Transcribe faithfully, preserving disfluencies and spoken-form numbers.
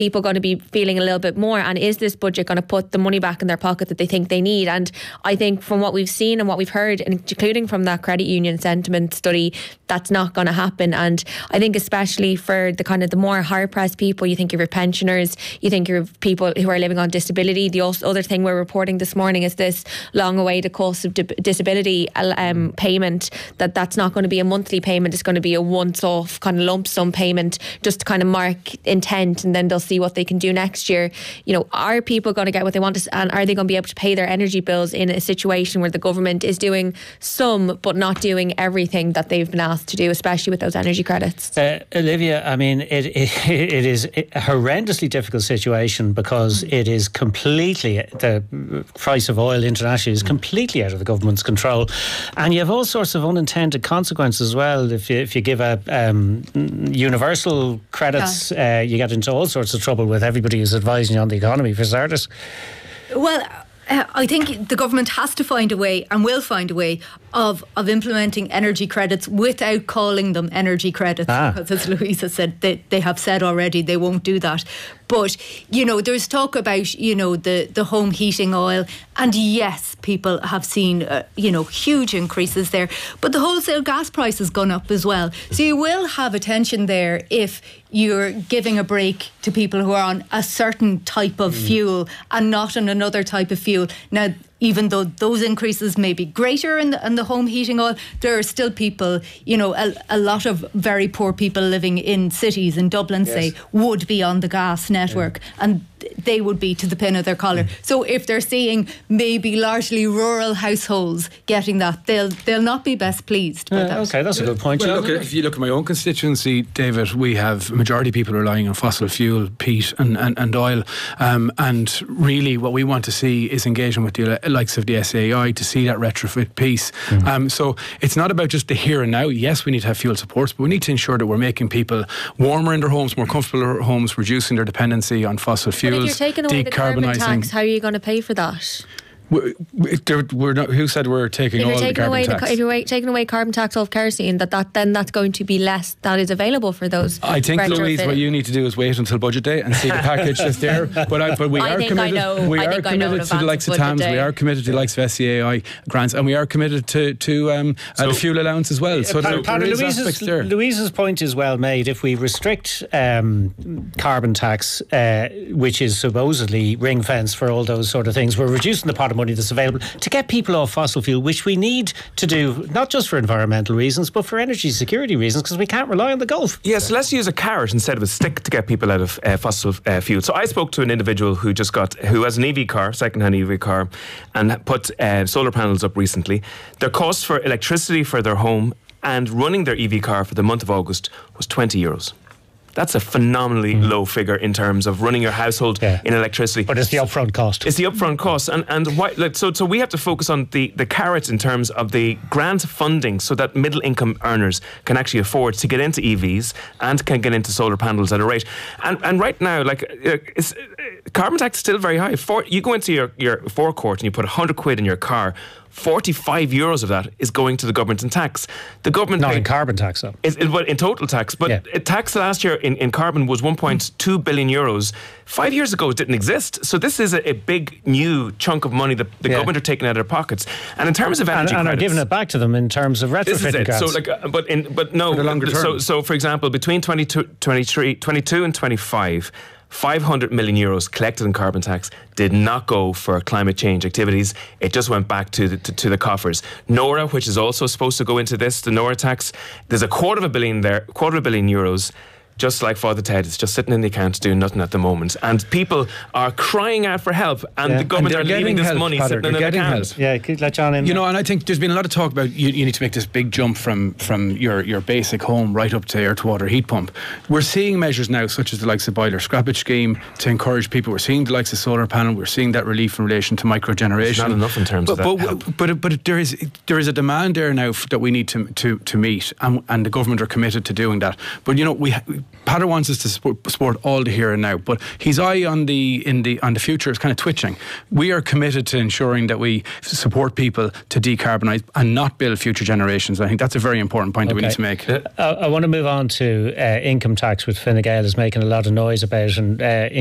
people going to be feeling a little bit more, and is this budget going to put the money back in their pocket that they think they need? And I think from what we've seen and what we've heard, including from that credit union sentiment study, that's not going to happen. And I think especially for the kind of the more hard pressed people, you think of your pensioners, you think of people who are living on disability. The other thing we're reporting this morning is this long awaited cost of disability um, payment, that that's not going to be a monthly payment, it's going to be a once off kind of lump sum payment just to kind of mark intent, and then they'll see what they can do next year. You know, are people going to get what they want to, and are they going to be able to pay their energy bills in a situation where the government is doing some but not doing everything that they've been asked to do, especially with those energy credits? Uh, Olivia, I mean, it, it it is a horrendously difficult situation because it is completely, the price of oil internationally is completely out of the government's control, and you have all sorts of unintended consequences as well. If you, if you give a um, universal credits, yeah. uh, you get into all sorts of trouble with everybody who's advising you on the economy, for starters. Well, uh, I think the government has to find a way, and will find a way, of of implementing energy credits without calling them energy credits, ah. because as Louisa said, they, they have said already they won't do that. But, you know, there's talk about, you know, the, the home heating oil, and yes, people have seen, uh, you know, huge increases there, but the wholesale gas price has gone up as well. So you will have a tension there if you're giving a break to people who are on a certain type of mm. fuel and not on another type of fuel. Now, even though those increases may be greater in the, in the home heating oil, there are still people, you know, a, a lot of very poor people living in cities, in Dublin, yes. say, would be on the gas network, yeah. and they would be to the pin of their collar. Mm. So if they're seeing maybe largely rural households getting that, they'll they'll not be best pleased by uh, that. Okay, that's a good point. Well, look, if you look at my own constituency, David, we have a majority of people relying on fossil fuel, peat and, and, and oil, um, and really what we want to see is engagement with the likes of the S A I to see that retrofit piece. Mm. Um, so it's not about just the here and now. Yes, we need to have fuel supports, but we need to ensure that we're making people warmer in their homes, more comfortable in their homes, reducing their dependency on fossil fuels. But if you're taking away the carbon tax, how are you going to pay for that? We're, we're not, who said we're taking if all you're taking the carbon away tax? The, if you're taking away carbon tax off kerosene, that, that then that's going to be less that is available for those. I think, Louise, what you need to do is wait until budget day and see the package that's there. But, I, but we I are think committed. I know, we I are think committed I know to the likes of T A M S. We are committed to the likes of S C A I grants, and we are committed to to um, so, uh, the fuel allowance as well. So uh, there, there is Louise's, there. Louise's point is well made. If we restrict um, carbon tax, uh, which is supposedly ring fence for all those sort of things, we're reducing the pot of money that's available to get people off fossil fuel, which we need to do not just for environmental reasons but for energy security reasons, because we can't rely on the Gulf. Yes, yeah, so let's use a carrot instead of a stick to get people out of uh, fossil uh, fuel. So I spoke to an individual who just got who has an E V car, second-hand E V car, and put uh, solar panels up recently. Their cost for electricity for their home and running their E V car for the month of August was twenty euros. That's a phenomenally mm. low figure in terms of running your household yeah. in electricity. But it's the upfront cost. It's the upfront cost, and and why, like, so so we have to focus on the the carrots in terms of the grant funding, so that middle income earners can actually afford to get into E Vs and can get into solar panels at a rate. And and right now, like, it's, carbon tax is still very high. For, you go into your your forecourt and you put a hundred quid in your car. forty-five euros of that is going to the government in tax. The government not paid, in carbon tax though. Is, is, well, in total tax, but yeah. tax last year in, in carbon was one point two billion euros. Five years ago, it didn't exist. So this is a, a big new chunk of money that the yeah. government are taking out of their pockets. And in terms of energy and, and credits, are giving it back to them in terms of retrofitting grants. So like, uh, but in but no. For the longer term. So so for example, between twenty-two, twenty-three, twenty-two and twenty-five. five hundred million euros collected in carbon tax did not go for climate change activities. It just went back to the, to, to the coffers. Nora, which is also supposed to go into this, the Nora tax, there's a quarter of a billion there, quarter of a billion euros. Just like Father Ted, it's just sitting in the account doing nothing at the moment. And people are crying out for help, and yeah. the government and are leaving this help, money Padder, sitting in an account. Help. Yeah, could let John in. You know, and I think there's been a lot of talk about you, you need to make this big jump from, from your, your basic home right up to air-to-water heat pump. We're seeing measures now, such as the likes of boiler scrappage scheme, to encourage people. We're seeing the likes of solar panel. We're seeing that relief in relation to microgeneration. It's not enough in terms but, of that but, help. But, but, but there is there is a demand there now that we need to to, to meet, and, and the government are committed to doing that. But, you know, we Patrick wants us to support, support all the here and now, but his eye on the in the on the future is kind of twitching. We are committed to ensuring that we support people to decarbonise and not build future generations. I think that's a very important point okay. that we need to make. I, I want to move on to uh, income tax, which Fine Gael is making a lot of noise about, and uh,